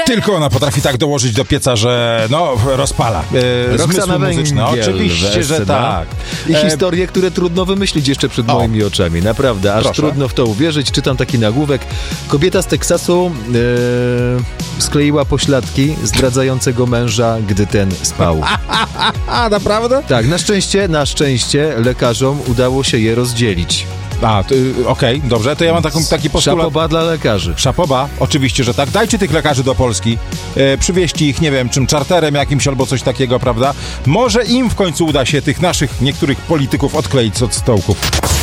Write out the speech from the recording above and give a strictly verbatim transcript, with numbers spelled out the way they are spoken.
Tylko ona potrafi tak dołożyć do pieca, że no, rozpala. E, Roxana muzyczne. Oczywiście, że tak. I E, historie, które trudno wymyślić jeszcze przed o. moimi oczami. Naprawdę, aż Proszę. trudno w to uwierzyć. Czytam taki nagłówek. Kobieta z Teksasu e, skleiła pośladki zdradzającego męża, gdy ten spał. A, naprawdę? Tak, na szczęście, na szczęście lekarzom udało się je rozdzielić. A, to, y, okej, dobrze, to ja mam taką, taki postulat. Szapoba dla lekarzy. Szapoba, oczywiście, że tak. Dajcie tych lekarzy do Polski, e, przywieźcie ich, nie wiem, czym czarterem jakimś albo coś takiego, prawda? Może im w końcu uda się tych naszych niektórych polityków odkleić od stołków.